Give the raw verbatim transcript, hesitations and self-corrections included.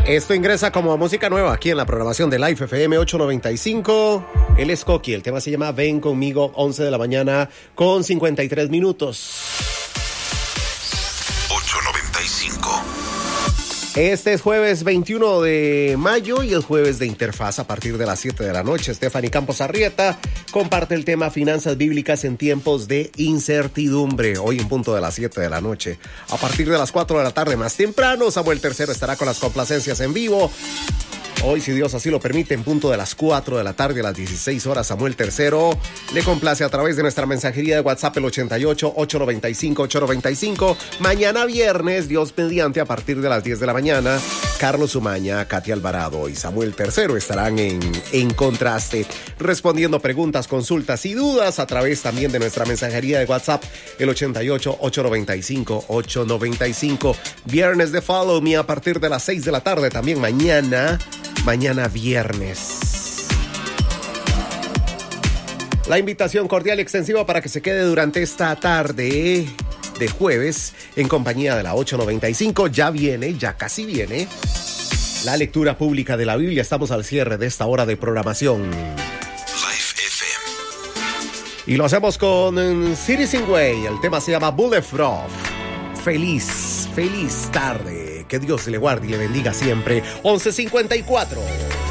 Esto ingresa como música nueva aquí en la programación de Life F M ochocientos noventa y cinco. Él es Coqui, el tema se llama Ven Conmigo, once de la mañana con cincuenta y tres minutos. ochocientos noventa y cinco. Este es jueves veintiuno de mayo y el jueves de Interfaz a partir de las siete de la noche. Stephanie Campos Arrieta comparte el tema Finanzas Bíblicas en tiempos de incertidumbre. Hoy en punto de las siete de la noche. A partir de las cuatro de la tarde más temprano, Samuel Tercero estará con las complacencias en vivo. Hoy, si Dios así lo permite, en punto de las cuatro de la tarde a las dieciséis horas, Samuel Tercero le complace a través de nuestra mensajería de WhatsApp el ochenta y ocho, ochocientos noventa y cinco, ochocientos noventa y cinco. Mañana viernes, Dios mediante, a partir de las diez de la mañana, Carlos Umaña, Katia Alvarado y Samuel Tercero estarán en, en contraste, respondiendo preguntas, consultas y dudas a través también de nuestra mensajería de WhatsApp el ochenta y ocho, ochocientos noventa y cinco, ochocientos noventa y cinco. Viernes de Follow Me a partir de las seis de la tarde, también mañana. Mañana viernes. La invitación cordial y extensiva para que se quede durante esta tarde de jueves en compañía de la ochocientos noventa y cinco. Ya viene, ya casi viene la lectura pública de la Biblia. Estamos al cierre de esta hora de programación. Life F M. Y lo hacemos con Citizen Way. El tema se llama Bulletproof. Feliz, feliz tarde. Que Dios le guarde y le bendiga siempre. once cincuenta y cuatro.